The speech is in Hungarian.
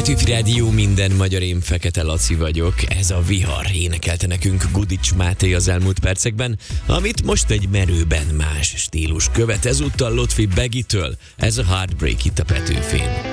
Petőfi Rádió, minden magyar, én Fekete Laci vagyok. Ez a Vihar, énekelte nekünk Gudics Máté az elmúlt percekben, amit most egy merőben más stílus követ, ezúttal Lotfi Begitől. Ez a Heartbreak itt a Petőfén.